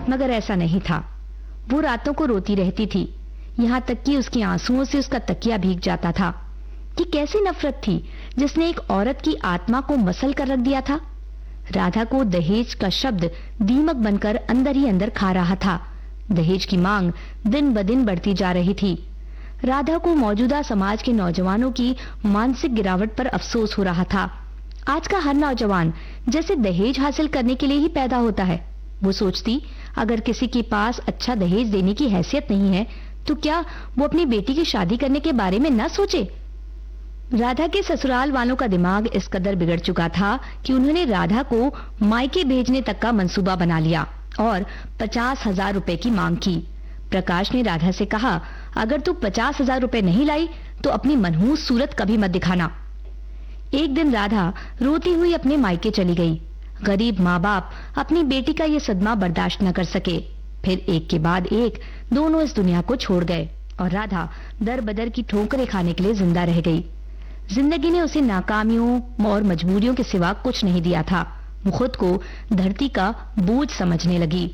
मगर ऐसा नहीं था। वो रातों को रोती रहती थी, यहाँ तक कि उसके आंसुओं से उसका तकिया भीग जाता था। कि कैसी नफरत थी जिसने एक औरत की आत्मा को मसल कर रख दिया था। राधा को दहेज का शब्द दीमक बनकर अंदर ही अंदर खा रहा था। दहेज की मांग दिन ब दिन बढ़ती जा रही थी। राधा को मौजूदा समाज के नौजवानों की मानसिक गिरावट पर अफसोस हो रहा था। आज का हर नौजवान जैसे दहेज हासिल करने के लिए ही पैदा होता है। वो सोचती, अगर किसी के पास अच्छा दहेज देने की हैसियत नहीं है तो क्या वो अपनी बेटी की शादी करने के बारे में न सोचे। राधा के ससुराल वालों का दिमाग इस कदर बिगड़ चुका था कि उन्होंने राधा को मायके भेजने तक का मंसूबा बना लिया और 50,000 रुपए की मांग की। प्रकाश ने राधा से कहा, अगर तू 50,000 रुपए नहीं लाई तो अपनी मनहूस सूरत कभी मत दिखाना। एक दिन राधा रोती हुई अपने मायके चली गई। गरीब माँ बाप अपनी बेटी का ये सदमा बर्दाश्त न कर सके। फिर एक के बाद एक दोनों इस दुनिया को छोड़ गए और राधा दर बदर की ठोकरें खाने के लिए जिंदा रह गई। जिंदगी ने उसे नाकामियों और मजबूरियों के सिवा कुछ नहीं दिया था। वो खुद को धरती का बोझ समझने लगी।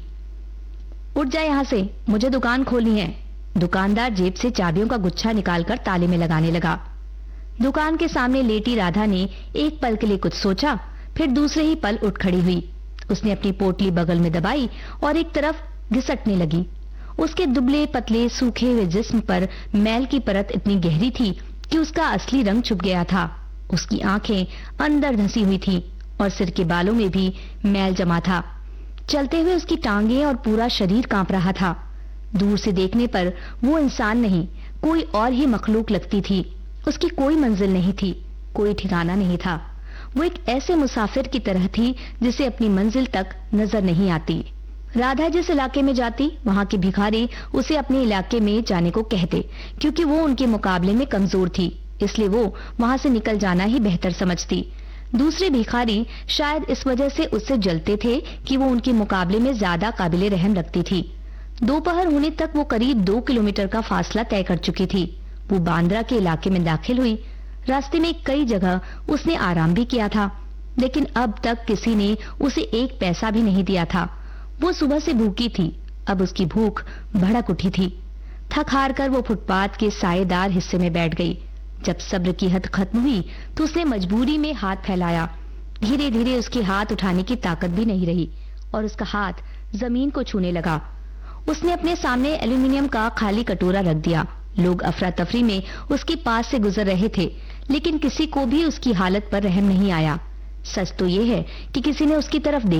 उठ जा यहाँ से, मुझे दुकान खोलनी है। दुकानदार जेब से चाबियों का गुच्छा निकालकर ताले में लगाने लगा। दुकान के सामने लेटी राधा ने एक पल के लिए कुछ सोचा, फिर दूसरे ही पल उठ खड़ी हुई। उसने अपनी पोटली बगल में दबाई और एक तरफ घिसटने लगी। उसके दुबले पतले सूखे हुए जिस्म पर मैल की परत इतनी गहरी थी कि उसका असली रंग छुप गया था। उसकी आंखें अंदर धंसी हुई थी और सिर के बालों में भी मैल जमा था। चलते हुए उसकी टांगें और पूरा शरीर कांप रहा था। दूर से देखने पर वो इंसान नहीं, कोई और ही मखलूक लगती थी। उसकी कोई मंजिल नहीं थी, कोई ठिकाना नहीं था। वो एक ऐसे मुसाफिर की तरह थी जिसे अपनी मंजिल तक नजर नहीं आती। राधा जिस इलाके में जाती, वहाँ के भिखारी उसे अपने इलाके में जाने को कहते, क्योंकि वो उनके मुकाबले में कमजोर थी, इसलिए वो वहाँ से निकल जाना ही बेहतर समझती। दूसरे भिखारी शायद इस वजह से उससे जलते थे कि वो उनके मुकाबले में ज्यादा काबिले रहम रखती थी। दोपहर होने तक वो करीब 2 किलोमीटर का फासला तय कर चुकी थी। वो बांद्रा के इलाके में दाखिल हुई। रास्ते में कई जगह उसने आराम भी किया था, लेकिन अब तक किसी ने उसे एक पैसा भी नहीं दिया था। वो सुबह से भूखी थी, अब उसकी भूख भड़क उठी थी। थक हार कर वो फुटपाथ के सायेदार हिस्से में बैठ गई। जब सब्र की हद खत्म हुई तो उसने मजबूरी में हाथ फैलाया। धीरे धीरे उसके हाथ उठाने की ताकत भी नहीं रही और उसका हाथ जमीन को छूने लगा। उसने अपने सामने एल्यूमिनियम का खाली कटोरा रख दिया। लोग अफरा तफरी में उसके पास से गुजर रहे थे, लेकिन किसी को भी उसकी हालत पर रहम नहीं आया। सच तो ये है कि किसी ने उसकी तरफ देखा